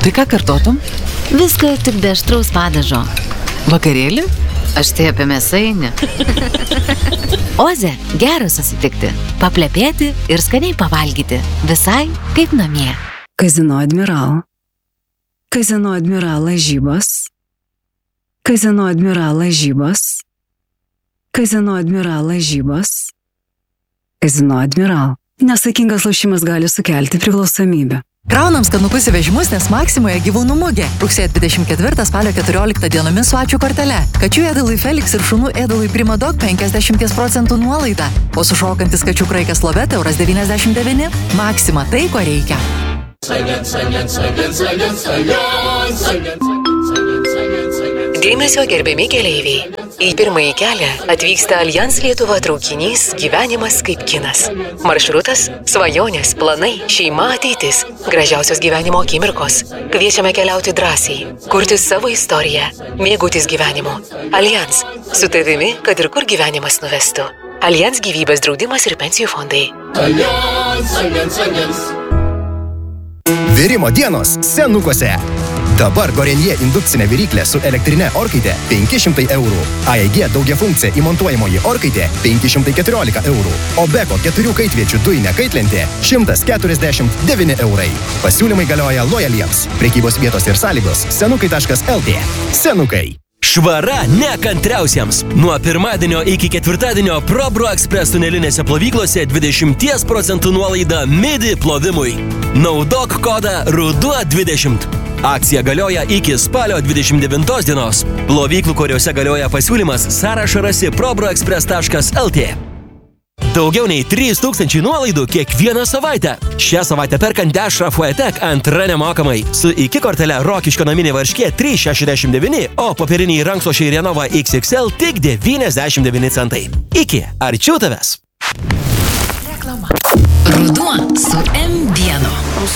Tai ką kartotum? Viską tik be aštraus padažo. Vakarėlį? Aš tai apie mėsainį. Oze, gera susitikti, paplepėti ir skaniai pavalgyti. Visai kaip namie. Kazino Admiral. Kazino Admiral lažybos. Kazino Admiral lažybos. Kazino Admiral lažybos. Kazino Admiral. Nesaikingas lošimas gali sukelti priklausomybę. Kraunam skanukus į vežimus, nes Maksimoje gyvūnų mugė. Rugsėjo 24 spalio 14 dienomis su ačiū kortele. Kačių ėdalui Felix ir šunų ėdalui Primadog 50% nuolaida. O sušokantis kačių kraikas Loveta €99. Maksima tai, ko reikia. Dėmesio gerbiami keleiviai. Į pirmąjį kelią atvyksta Allianz Lietuva traukinys Gyvenimas kaip kinas. Maršrutas – svajonės, planai, šeima, ateitis, gražiausios gyvenimo akimirkos. Kviečiame keliauti drąsiai, kurti savo istoriją, mėgautis gyvenimu. Allianz – su tavimi, kad ir kur gyvenimas nuvestų. Allianz gyvybės draudimas ir pensijų fondai. Virimo dienos Senukuose. Dabar Gorenje indukcinė viryklė su elektrinė orkaitė 500 €. AEG daugiafunkcija įmontuojamoji orkaitė 514 €. O Beko 4 kaitviečių dujinė kaitlentė 149 €. Pasiūlymai galioja lojaliems. Prekybos vietos ir sąlygos senukai.lt. Senukai. Švara nekantriausiems. Nuo pirmadienio iki ketvirtadienio ProBro Express tunelinėse plovyklose 20% nuolaida midi plovimui. Naudok kodą RUDUO20. Akcija galioja iki spalio 29 dienos. Plovyklų, kuriuose galioja pasiūlymas, sąrašą rasi probroexpress.lt. Daugiau nei 3000 nuolaidų kiekvieną savaitę. Šią savaitę perkant Dešrą Fuetek antra nemokamai. Su iki kortele Rokiškio naminė varškė 3,69, o popieriniai rankšluosčiai Renova XXL tik 99 centai. Iki, arčiau tavęs. Ruduo su M1.